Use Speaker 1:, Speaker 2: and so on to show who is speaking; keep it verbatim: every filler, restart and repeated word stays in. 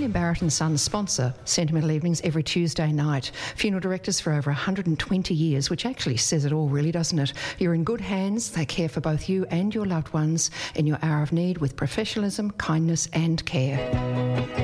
Speaker 1: William Barrett and Sons sponsor Sentimental Evenings every Tuesday night. Funeral directors for over one hundred twenty years, which actually says it all, really, doesn't it? You're in good hands. They care for both you and your loved ones in your hour of need with professionalism, kindness and care.